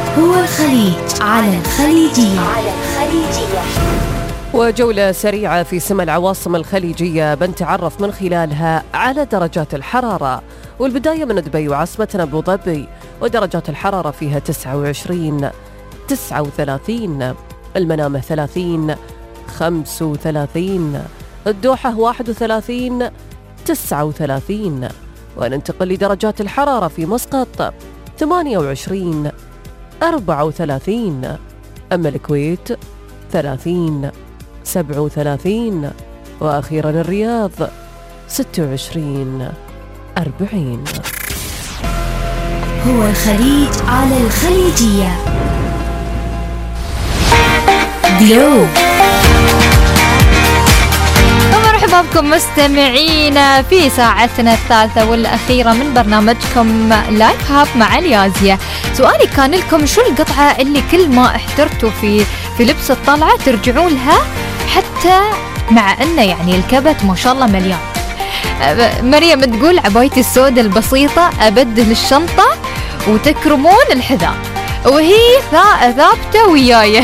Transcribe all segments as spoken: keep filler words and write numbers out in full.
هو الخليج على الخليجية. على الخليجية. وجولة سريعة في سما العواصم الخليجية بنتعرف من خلالها على درجات الحرارة، والبداية من دبي وعاصمتنا أبو ظبي، ودرجات الحرارة فيها تسعة وعشرين، تسعة وثلاثين، المنامة ثلاثين، خمسة وثلاثين، الدوحة واحد وثلاثين، تسعة وثلاثين. وننتقل لدرجات الحرارة في مسقط ثمانية وعشرين، أربعة وثلاثين، أما الكويت ثلاثين، سبعة وثلاثين، وأخيرا الرياض ستة وعشرين، أربعين. هو الخليج على الخليجية. جلو. مرحبا بكم مستمعينا في ساعتنا الثالثة والأخيرة من برنامجكم لايف هاب مع اليازية. سؤالي كان لكم شو القطعة اللي كل ما احترتوا في في لبس الطلعة ترجعون لها حتى مع أنه يعني الكبت ما شاء الله مليان. مريم تقول عبايتي السوداء البسيطة أبدل الشنطة وتكرمون الحذاء وهي ثابتة وياي.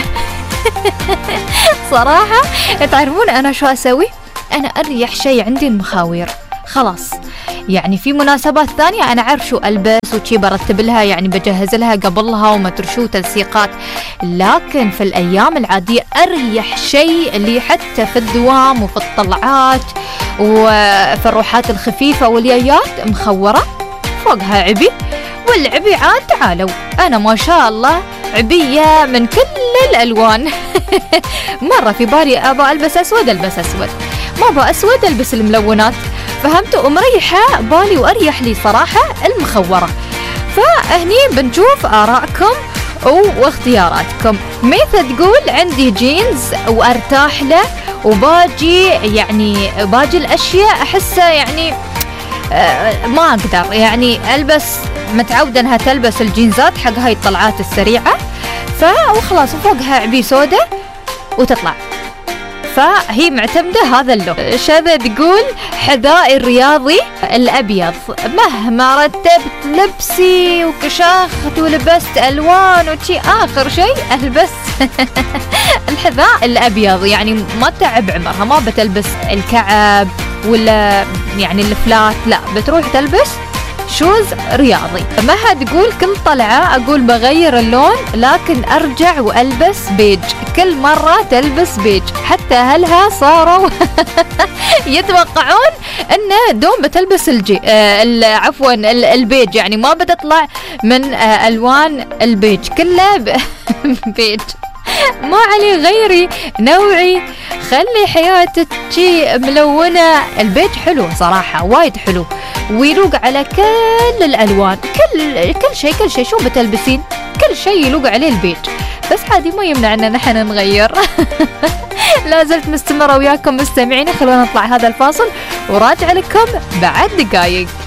صراحة تعرفون أنا شو أسوي؟ أنا أريح شيء عندي المخاوير خلاص، يعني في مناسبات ثانية أنا عارف شو ألبس وشي برتب لها، يعني بجهز لها قبلها وما ترشو تنسيقات، لكن في الأيام العادية أريح شيء اللي حتى في الدوام وفي الطلعات وفي الروحات الخفيفة واليايات مخورة فوقها عبي، والعبي عاد تعالوا أنا ما شاء الله عبية من كل الألوان. مرة في بالي أبا ألبس أسود ألبس أسود، ما أبا أسود ألبس الملونات، فهمتوا؟ ومريحة بالي وأريح لي صراحة المخورة. فهني بنشوف آراءكم واختياراتكم. ميثا تقول عندي جينز وأرتاح له وباجي يعني باجي الأشياء أحسه يعني آه ما أقدر يعني ألبس، متعودة أنها تلبس الجينزات حق هاي الطلعات السريعة فخلاص فوقها عبي سودة وتطلع، فهي معتمدة هذا اللون. شذا تقول حذائي الرياضي الأبيض مهما رتبت لبسي وكشخت ولبست ألوان وشي آخر شيء ألبس الحذاء الأبيض، يعني ما تعب عمرها، ما بتلبس الكعب ولا يعني الفلات، لا بتروح تلبس شوز رياضي. مها تقول كل طلعة أقول بغير اللون لكن أرجع وألبس بيج، كل مرة تلبس بيج حتى أهلها صاروا يتوقعون أن دوم بتلبس الجي آه عفوا البيج، يعني ما بتطلع من آه ألوان البيج كلها بيج. ما علي غيري نوعي، خلي حياتك شي ملونة. البيج حلو صراحة وايد حلو ويلوق على كل الألوان، كل كل شيء كل شيء شو بتلبسين كل شيء يلوق عليه البيج، بس عادي ما يمنع أننا نحن نغير. لازلت مستمرة وياكم مستمعين، خلونا نطلع هذا الفاصل وراجع لكم بعد دقايق.